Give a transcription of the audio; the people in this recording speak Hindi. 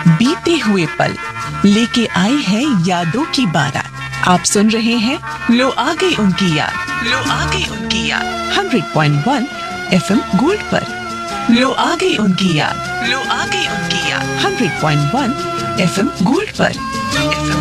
बीते हुए पल लेके आई है यादों की बारात। आप सुन रहे हैं लो आ गई उनकी याद, लो आ गई उनकी याद 100.1 एफएम गोल्ड पर। लो आ गई उनकी याद, लो आ गई उनकी याद 100.1 एफएम गोल्ड पर। एफएम